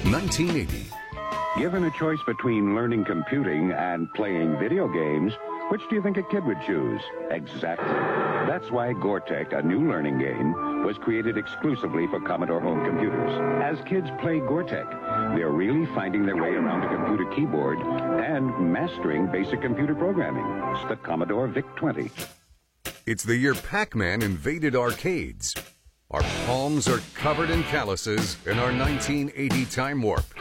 1980. Given a choice between learning computing and playing video games, which do you think a kid would choose? Exactly. That's why Gore-Tech, a new learning game, was created exclusively for Commodore home computers. As kids play Gore-Tech, they're really finding their way around a computer keyboard and mastering basic computer programming. It's the Commodore VIC-20. It's the year Pac-Man invaded arcades. Our palms are covered in calluses in our 1980 time warp.